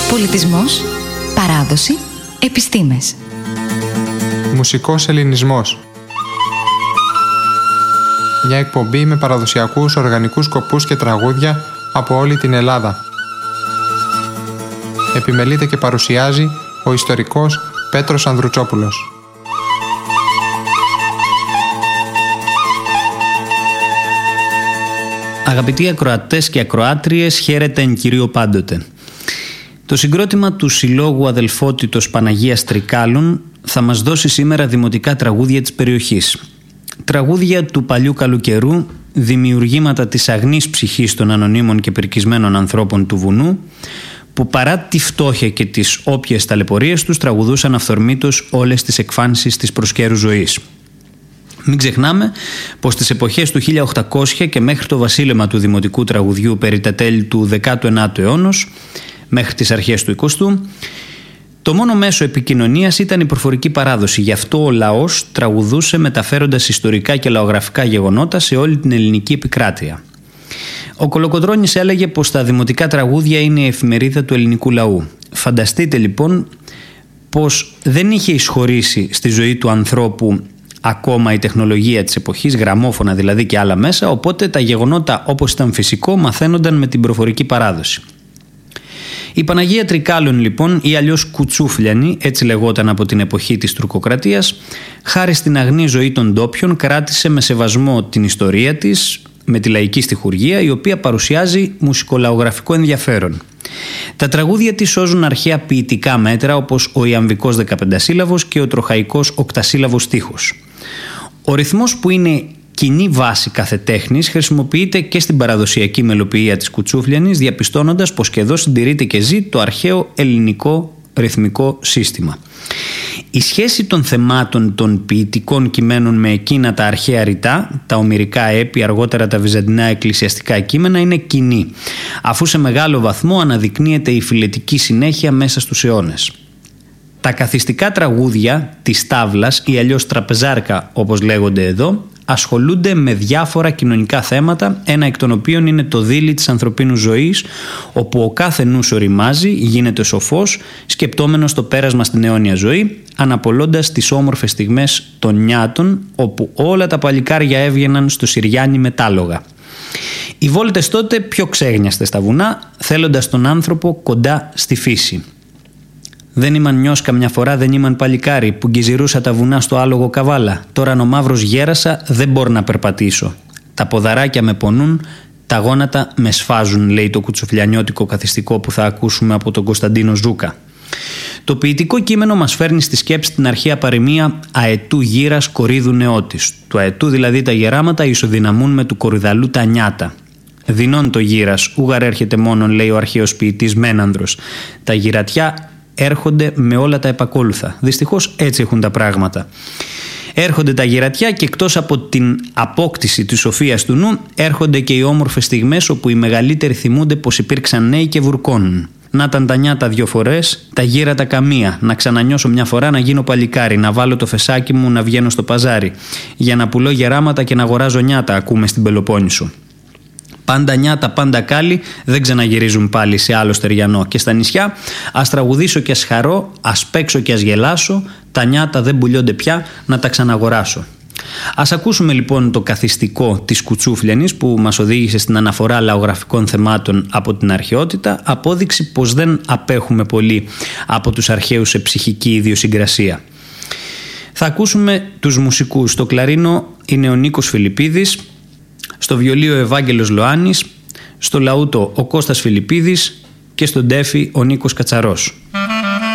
Πολιτισμός, παράδοση, επιστήμες. Μουσικός ελληνισμός. Μια εκπομπή με παραδοσιακούς οργανικούς σκοπούς και τραγούδια από όλη την Ελλάδα. Επιμελείται και παρουσιάζει ο ιστορικός Πέτρος Ανδρουτσόπουλος. Αγαπητοί ακροατές και ακροάτριες, χαίρετε εν κυρίω πάντοτε. Το συγκρότημα του Συλλόγου Αδελφότητος Παναγίας Τρικάλων θα μας δώσει σήμερα δημοτικά τραγούδια της περιοχής. Τραγούδια του παλιού καλοκαιρού, δημιουργήματα της αγνής ψυχής των ανωνύμων και περκισμένων ανθρώπων του βουνού, που παρά τη φτώχεια και τις όποιες ταλαιπωρίες τους τραγουδούσαν αυθορμήτως όλες τις εκφάνσεις της προσκαίρου ζωής. Μην ξεχνάμε πως στις εποχές του 1800 και μέχρι το βασίλεμα του δημοτικού τραγουδιού περί τα τέλη του 19ου αιώνος, μέχρι τις αρχές του 20ου, το μόνο μέσο επικοινωνίας ήταν η προφορική παράδοση. Γι' αυτό ο λαός τραγουδούσε μεταφέροντας ιστορικά και λαογραφικά γεγονότα σε όλη την ελληνική επικράτεια. Ο Κολοκοτρώνης έλεγε πως τα δημοτικά τραγούδια είναι η εφημερίδα του ελληνικού λαού. Φανταστείτε λοιπόν πως δεν είχε εισχωρήσει στη ζωή του ανθρώπου ακόμα η τεχνολογία της εποχής, γραμμόφωνα δηλαδή και άλλα μέσα, οπότε τα γεγονότα όπως ήταν φυσικό μαθαίνονταν με την προφορική παράδοση. Η Παναγία Τρικάλων λοιπόν, ή αλλιώς Κουτσούφλιανη, έτσι λεγόταν από την εποχή της τουρκοκρατίας, χάρη στην αγνή ζωή των ντόπιων κράτησε με σεβασμό την ιστορία της, με τη λαϊκή στιχουργία, η οποία παρουσιάζει μουσικολαογραφικό ενδιαφέρον. Τα τραγούδια της σώζουν αρχαία ποιητικά μέτρα όπως ο ιαμβικός 15σύλλαβος και ο τροχαϊκός 8σύλλαβος στίχος. Ο ρυθμός που είναι κοινή βάση κάθε τέχνης χρησιμοποιείται και στην παραδοσιακή μελοποιία της Κουτσούφλιανης, διαπιστώνοντας πως και εδώ συντηρείται και ζει το αρχαίο ελληνικό ρυθμικό σύστημα. Η σχέση των θεμάτων των ποιητικών κειμένων με εκείνα τα αρχαία ρητά, τα ομηρικά έπι, αργότερα τα βυζαντινά εκκλησιαστικά κείμενα, είναι κοινή, αφού σε μεγάλο βαθμό αναδεικνύεται η φιλετική συνέχεια μέσα στους αιώνες. Τα καθιστικά τραγούδια της τάβλας ή αλλιώς τραπεζάρκα όπως λέγονται εδώ, ασχολούνται με διάφορα κοινωνικά θέματα, ένα εκ των οποίων είναι το δίλη της ανθρωπίνου ζωής, όπου ο κάθε νους οριμάζει, γίνεται σοφός, σκεπτόμενος το πέρασμα στην αιώνια ζωή, αναπολώντας τις όμορφες στιγμές των νιάτων, όπου όλα τα παλικάρια έβγαιναν στο Συριάνι μετάλογα. Οι βόλτες τότε πιο ξέγνιαστες στα βουνά, θέλοντας τον άνθρωπο κοντά στη φύση. Δεν ήμαν νιός καμιά φορά, δεν ήμαν παλικάρι που γκυζιρούσα τα βουνά στο άλογο καβάλα. Τώρα ο μαύρος γέρασα, δεν μπορώ να περπατήσω. Τα ποδαράκια με πονούν, τα γόνατα με σφάζουν, λέει το κουτσουφλιανιώτικο καθιστικό που θα ακούσουμε από τον Κωνσταντίνο Ζούκα. Το ποιητικό κείμενο μας φέρνει στη σκέψη την αρχαία παροιμία «Αετού γύρας κορίδου νεότης». Του αετού δηλαδή τα γεράματα ισοδυναμούν με του κορυδαλού τα νιάτα. Δεινών το γύρας, ούγαρ έρχεται μόνον, λέει ο αρχαίος ποιητής Μένανδρος. Τα γυρατιά έρχονται με όλα τα επακόλουθα. Δυστυχώς έτσι έχουν τα πράγματα. Έρχονται τα γυρατιά και εκτός από την απόκτηση της σοφίας του νου, έρχονται και οι όμορφες στιγμές όπου οι μεγαλύτεροι θυμούνται πως υπήρξαν νέοι και βουρκώνουν. Να ήταν τα νιάτα 2 φορές, τα γύρατα καμία. Να ξανανιώσω μια φορά να γίνω παλικάρι, να βάλω το φεσάκι μου να βγαίνω στο παζάρι. Για να πουλώ γεράματα και να αγοράζω νιάτα, ακούμε στην Πελοπόννησο. Πάντα νιάτα, πάντα κάλλη, δεν ξαναγυρίζουν πάλι σε άλλο στεριανό. Και στα νησιά, ας τραγουδήσω και ας χαρώ, ας παίξω και ας γελάσω, τα νιάτα δεν πουλιώνται πια, να τα ξαναγοράσω. Ας ακούσουμε λοιπόν το καθιστικό της Κουτσούφλιανης που μας οδήγησε στην αναφορά λαογραφικών θεμάτων από την αρχαιότητα, απόδειξη πως δεν απέχουμε πολύ από τους αρχαίους σε ψυχική ιδιοσυγκρασία. Θα ακούσουμε τους μουσικούς. Στο κλαρίνο είναι ο Νίκος Φιλιππίδης, στο βιολί ο Ευάγγελος Λοάνης, στο λαούτο ο Κώστας Φιλιππίδης και στον τέφι ο Νίκος Κατσαρός.